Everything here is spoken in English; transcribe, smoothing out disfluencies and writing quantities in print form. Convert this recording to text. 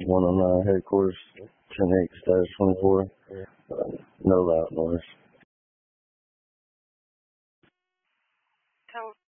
109 headquarters, 10-8, status 24. No loud noise.